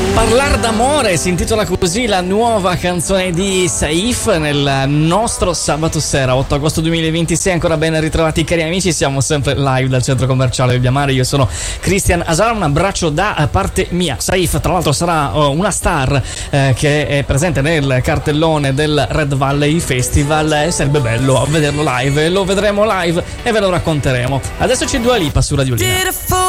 Parlar d'amore si intitola così la nuova canzone di Saif nel nostro sabato sera 8 agosto 2026. Ancora ben ritrovati cari amici, siamo sempre live dal centro commerciale Via Mare. Io sono Cristian Asara, un abbraccio da parte mia. Saif tra l'altro sarà una star che è presente nel cartellone del Red Valley Festival e sarebbe bello vederlo live, lo vedremo live e ve lo racconteremo. Adesso c'è Dua Lipa su Radio Lina.